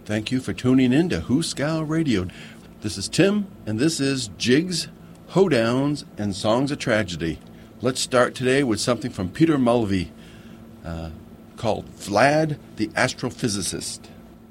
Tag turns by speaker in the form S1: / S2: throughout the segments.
S1: Thank you for tuning in to Hooskow Radio. This is Tim, and this is Jigs, Hoedowns, and Songs of Tragedy. Let's start today with something from Peter Mulvey called Vlad the Astrophysicist.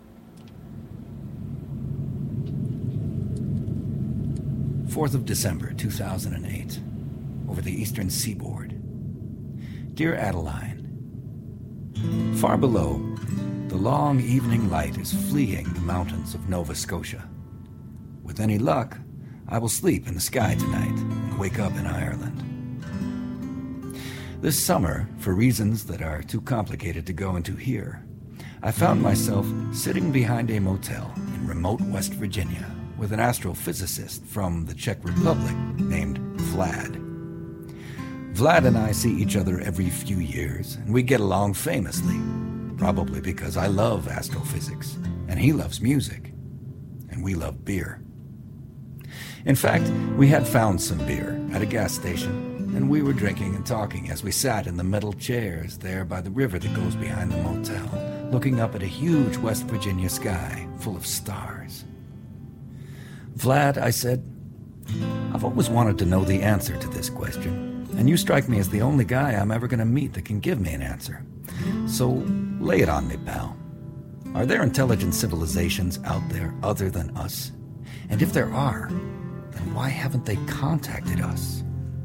S2: 4th of December, 2008, over the eastern seaboard. Dear Adeline, far below, the long evening light is fleeing the mountains of Nova Scotia. With any luck, I will sleep in the sky tonight and wake up in Ireland. This summer, for reasons that are too complicated to go into here, I found myself sitting behind a motel in remote West Virginia with an astrophysicist from the Czech Republic named Vlad. Vlad and I see each other every few years, and we get along famously, probably because I love astrophysics, and he loves music, and we love beer. In fact, we had found some beer at a gas station, and we were drinking and talking as we sat in the metal chairs there by the river that goes behind the motel, looking up at a huge West Virginia sky full of stars. Vlad, I said, I've always wanted to know the answer to this question, and you strike me as the only guy I'm ever going to meet that can give me an answer. So lay it on me, pal. Are there intelligent civilizations out there other than us? And if there are, then why haven't they contacted us?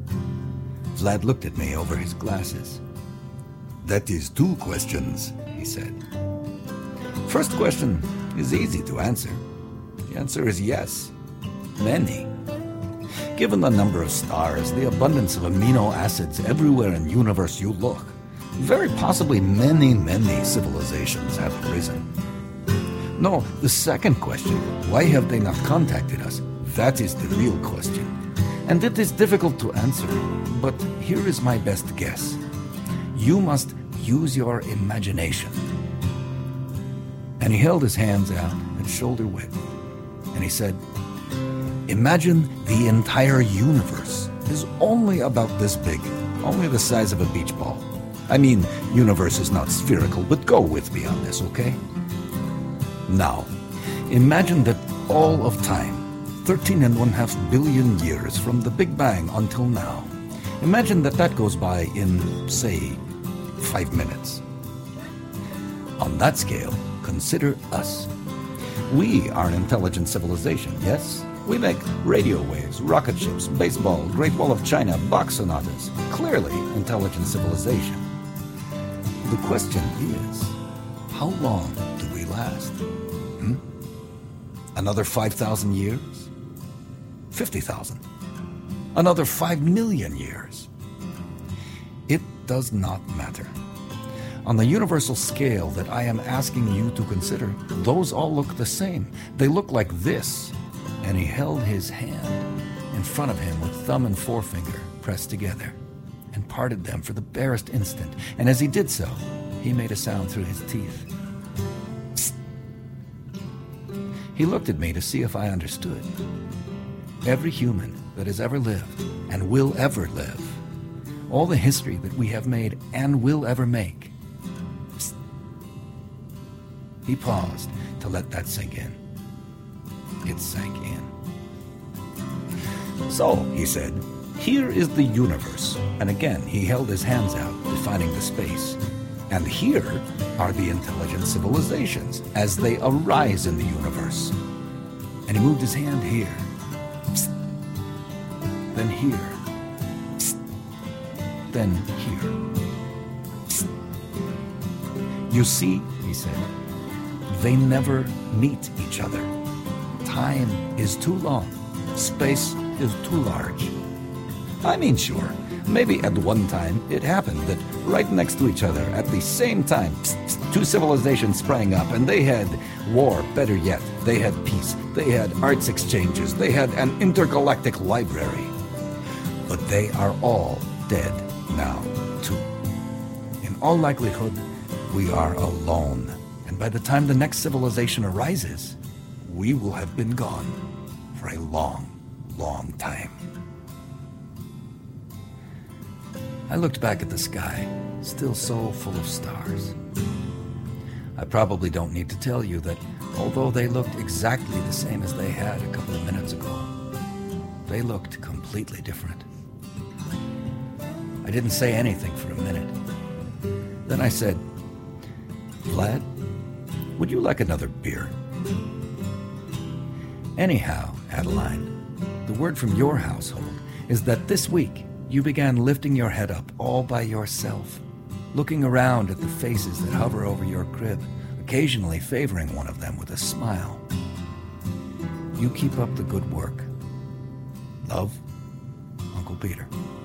S2: Vlad looked at me over his glasses. That is 2 questions, he said. First question is easy to answer. The answer is yes. Many. Given the number of stars, the abundance of amino acids everywhere in the universe you look, very possibly many, many civilizations have arisen. No, the second question, why have they not contacted us? That is the real question. And it is difficult to answer, but here is my best guess. You must use your imagination. And he held his hands out at shoulder width, and he said, imagine the entire universe is only about this big, only the size of a beach ball. I mean, universe is not spherical, but go with me on this, okay? Now, imagine that all of time, 13.5 billion years from the Big Bang until now, imagine that goes by in, say, 5 minutes. On that scale, consider us. We are an intelligent civilization, yes? We make radio waves, rocket ships, baseball, Great Wall of China, Bach sonatas. Clearly intelligent civilization. The question is, how long do we last? Another 5,000 years? 50,000? Another 5 million years? It does not matter. On the universal scale that I am asking you to consider, those all look the same. They look like this. And he held his hand in front of him with thumb and forefinger pressed together and parted them for the barest instant. And as he did so, he made a sound through his teeth. Psst. He looked at me to see if I understood. Every human that has ever lived and will ever live, all the history that we have made and will ever make. Psst. He paused to let that sink in. It sank in. So, he said, here is the universe. And again, he held his hands out, defining the space. And here are the intelligent civilizations as they arise in the universe. And he moved his hand here. Psst. Then here. Psst. Then here. Psst. You see, he said, they never meet each other. Time is too long. Space is too large. I mean, sure, maybe at one time it happened that right next to each other at the same time, 2 civilizations sprang up and they had war, better yet, they had peace, they had arts exchanges, they had an intergalactic library. But they are all dead now, too. In all likelihood, we are alone. And by the time the next civilization arises, we will have been gone for a long, long time. I looked back at the sky, still so full of stars. I probably don't need to tell you that although they looked exactly the same as they had a couple of minutes ago, they looked completely different. I didn't say anything for a minute. Then I said, "Vlad, would you like another beer?" Anyhow, Adeline, the word from your household is that this week you began lifting your head up all by yourself, looking around at the faces that hover over your crib, occasionally favoring one of them with a smile. You keep up the good work. Love, Uncle Peter.